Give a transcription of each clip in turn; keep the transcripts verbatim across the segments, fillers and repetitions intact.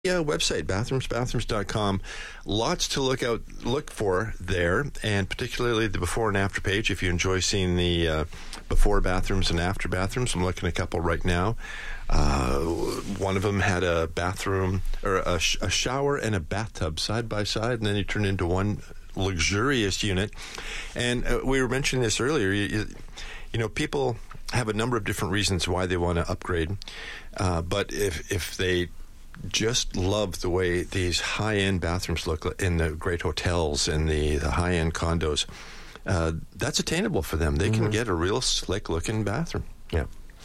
Yeah, website, bathrooms bathrooms dot com. Lots to look out look for there, and particularly the before and after page. If you enjoy seeing the uh, before bathrooms and after bathrooms, I'm looking at a couple right now. Uh, one of them had a bathroom or a, sh- a shower and a bathtub side by side, and then you turn into one luxurious unit. And uh, we were mentioning this earlier. You, you, you know, people have a number of different reasons why they want to upgrade, uh, but if if they just love the way these high-end bathrooms look in the great hotels and the, the high-end condos, uh, that's attainable for them. They mm-hmm. can get a real slick-looking bathroom. Yeah.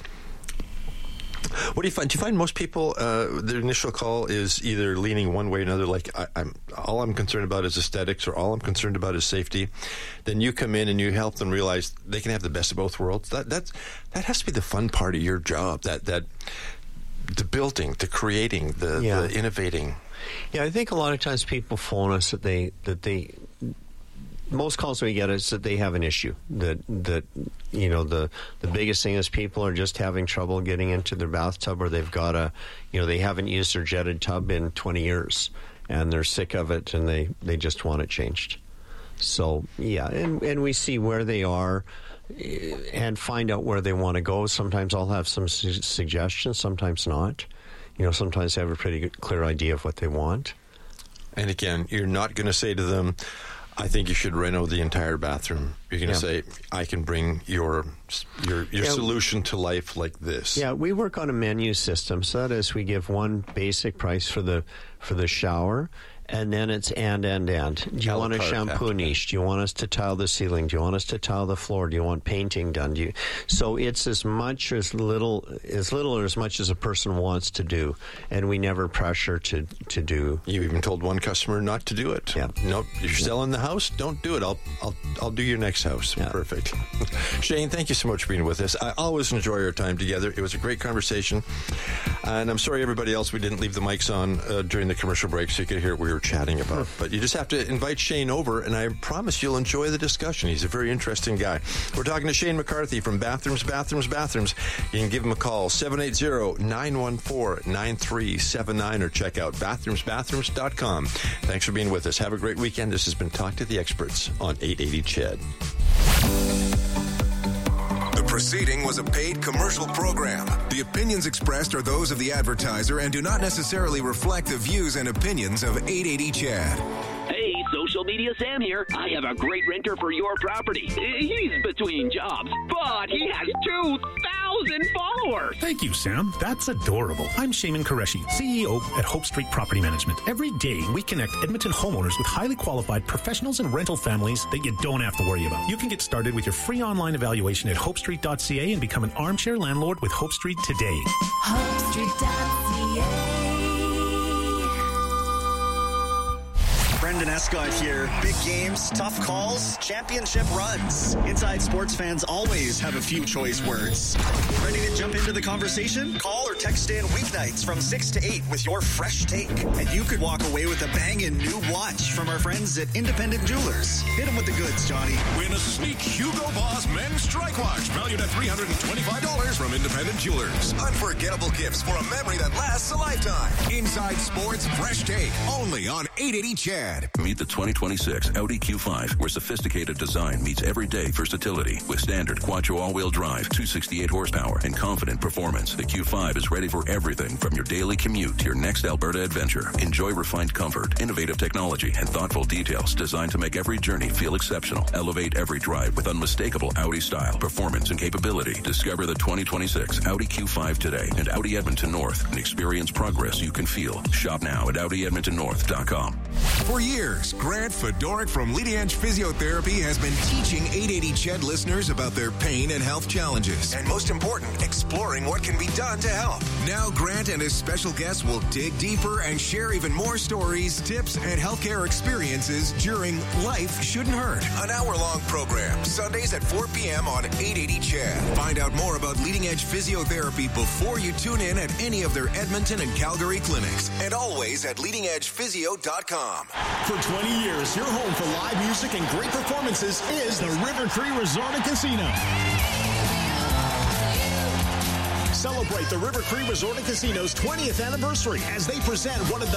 What do you find? Do you find most people, uh, their initial call is either leaning one way or another, like I, I'm all I'm concerned about is aesthetics, or all I'm concerned about is safety? Then you come in and you help them realize they can have the best of both worlds. That that's, that has to be the fun part of your job. That that. The building, the creating, the, yeah. the innovating. Yeah, I think a lot of times people phone us that they that they most calls we get is that they have an issue. That that you know the the biggest thing is people are just having trouble getting into their bathtub, or they've got a you know they haven't used their jetted tub in twenty years and they're sick of it and they, they just want it changed. So yeah, and and we see where they are and find out where they want to go. Sometimes I'll have some su- suggestions, sometimes not. You know, sometimes I have a pretty good, clear idea of what they want. And again, you're not going to say to them, I think you should reno the entire bathroom. You're going to yeah. say, I can bring your your your yeah. solution to life like this. Yeah, we work on a menu system. So that is, we give one basic price for the for the shower. And then it's and, and, and. Do you want a shampoo niche? Do you want us to tile the ceiling? Do you want us to tile the floor? Do you want painting done? Do you, so it's as much as little, as little or as much as a person wants to do. And we never pressure to, to do. You even told one customer not to do it. Yeah. Nope. You're yeah. selling the house? Don't do it. I'll, I'll, I'll do your next house. Yeah. Perfect. Shane, thank you so much for being with us. I always enjoy our time together. It was a great conversation. And I'm sorry, everybody else, we didn't leave the mics on uh, during the commercial break so you could hear what we were chatting about. But you just have to invite Shane over, and I promise you'll enjoy the discussion. He's a very interesting guy. We're talking to Shane McCarthy from Bathrooms, Bathrooms, Bathrooms. You can give him a call, seven eight zero, nine one four, nine three seven nine, or check out bathrooms bathrooms dot com. Thanks for being with us. Have a great weekend. This has been Talk to the Experts on eight eighty C H E D. The proceeding was a paid commercial program. The opinions expressed are those of the advertiser and do not necessarily reflect the views and opinions of eight eighty C H E D. Hey, Social Media Sam here. I have a great renter for your property. He's between jobs, but he has two thousand followers. Thank you, Sam. That's adorable. I'm Shaman Qureshi, C E O at Hope Street Property Management. Every day, we connect Edmonton homeowners with highly qualified professionals and rental families that you don't have to worry about. You can get started with your free online evaluation at hope street dot c a and become an armchair landlord with Hope Street today. hope street dot c a. Brendan Escott here. Big games, tough calls, championship runs. Inside Sports fans always have a few choice words. Ready to jump into the conversation? Call or text in weeknights from six to eight with your fresh take. And you could walk away with a banging new watch from our friends at Independent Jewelers. Hit them with the goods, Johnny. Win a sleek Hugo Boss men's strike watch valued at three hundred twenty-five dollars from Independent Jewelers. Unforgettable gifts for a memory that lasts a lifetime. Inside Sports Fresh Take, only on eight eighty C H E D. Meet the twenty twenty-six Audi Q five, where sophisticated design meets everyday versatility. With standard quattro all-wheel drive, two hundred sixty-eight horsepower, and confident performance, the Q five is ready for everything from your daily commute to your next Alberta adventure. Enjoy refined comfort, innovative technology, and thoughtful details designed to make every journey feel exceptional. Elevate every drive with unmistakable Audi style, performance, and capability. Discover the twenty twenty-six Audi Q five today at Audi Edmonton North and experience progress you can feel. Shop now at audi edmonton north dot com. For years, Grant Fedoruk from Leading Edge Physiotherapy has been teaching eight eighty C H E D listeners about their pain and health challenges. And most important, exploring what can be done to help. Now Grant and his special guests will dig deeper and share even more stories, tips, and healthcare experiences during Life Shouldn't Hurt. An hour-long program, Sundays at four p.m. on eight eighty C H E D. Find out more about Leading Edge Physiotherapy before you tune in at any of their Edmonton and Calgary clinics. And always at leading edge physio dot com. For twenty years, your home for live music and great performances is the River Cree Resort and Casino. Celebrate the River Cree Resort and Casino's twentieth anniversary as they present one of the